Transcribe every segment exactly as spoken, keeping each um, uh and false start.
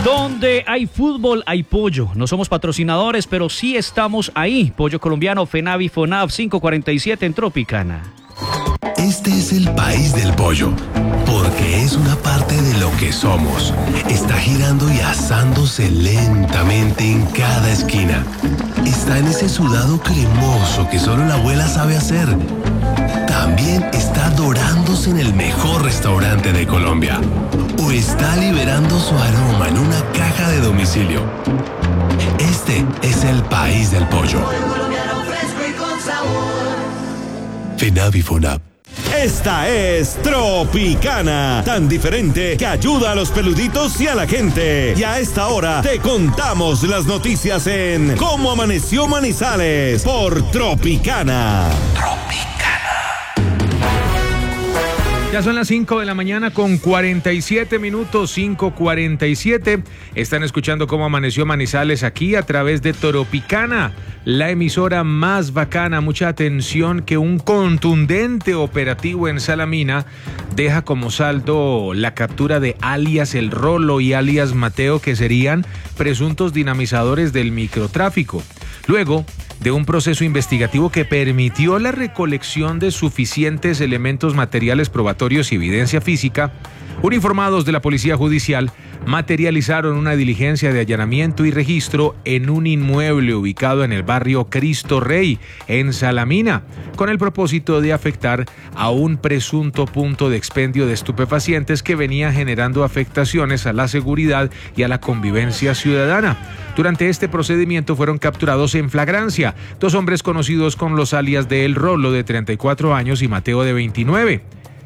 Donde hay fútbol, hay pollo. No somos patrocinadores, pero sí estamos ahí. Pollo colombiano, FENAVI, FONAV, quinientos cuarenta y siete en Tropicana. Este es el país del pollo, porque es una parte de lo que somos. Está girando y asándose lentamente en cada esquina. Está en ese sudado cremoso que solo la abuela sabe hacer. También está dorándose en el mejor restaurante de Colombia. O está liberando su aroma en una caja de domicilio. Este es el país del pollo. FENAVI, FONAV. Esta es Tropicana, tan diferente que ayuda a los peluditos y a la gente. Y a esta hora te contamos las noticias en Cómo Amaneció Manizales por Tropicana. Tropicana. Ya son las cinco de la mañana con cuarenta y siete minutos, cinco cuarenta y siete. Están escuchando Cómo Amaneció Manizales aquí a través de Tropicana, la emisora más bacana. Mucha atención, que un contundente operativo en Salamina deja como saldo la captura de alias El Rolo y alias Mateo, que serían presuntos dinamizadores del microtráfico. Luego de un proceso investigativo que permitió la recolección de suficientes elementos materiales probatorios y evidencia física, uniformados de la Policía Judicial materializaron una diligencia de allanamiento y registro en un inmueble ubicado en el barrio Cristo Rey, en Salamina, con el propósito de afectar a un presunto punto de expendio de estupefacientes que venía generando afectaciones a la seguridad y a la convivencia ciudadana. Durante este procedimiento fueron capturados en flagrancia dos hombres conocidos con los alias de El Rolo, de treinta y cuatro años, y Mateo, de veintinueve.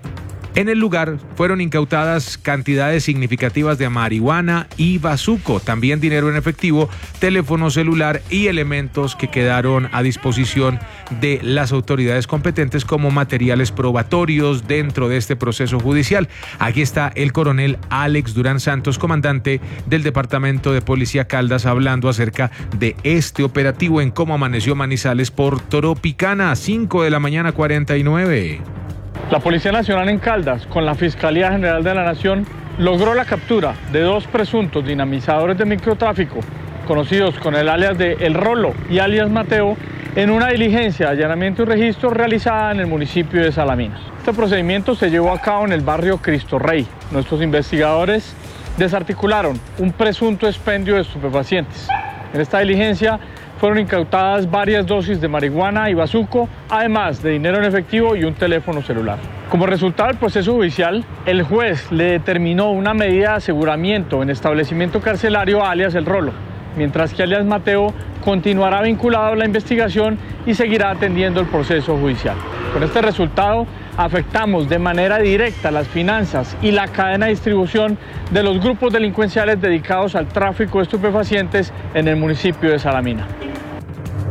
En el lugar fueron incautadas cantidades significativas de marihuana y bazuco, también dinero en efectivo, teléfono celular y elementos que quedaron a disposición de las autoridades competentes como materiales probatorios dentro de este proceso judicial. Aquí está el coronel Alex Durán Santos, comandante del Departamento de Policía Caldas, hablando acerca de este operativo en Cómo Amaneció Manizales por Tropicana, cinco de la mañana cuarenta y nueve. La Policía Nacional en Caldas, con la Fiscalía General de la Nación, logró la captura de dos presuntos dinamizadores de microtráfico, conocidos con el alias de El Rolo y alias Mateo, en una diligencia de allanamiento y registro realizada en el municipio de Salamina. Este procedimiento se llevó a cabo en el barrio Cristo Rey. Nuestros investigadores desarticularon un presunto expendio de estupefacientes. En esta diligencia fueron incautadas varias dosis de marihuana y bazuco, además de dinero en efectivo y un teléfono celular. Como resultado del proceso judicial, el juez le determinó una medida de aseguramiento en establecimiento carcelario a alias El Rolo, mientras que alias Mateo continuará vinculado a la investigación y seguirá atendiendo el proceso judicial. Con este resultado, afectamos de manera directa las finanzas y la cadena de distribución de los grupos delincuenciales dedicados al tráfico de estupefacientes en el municipio de Salamina.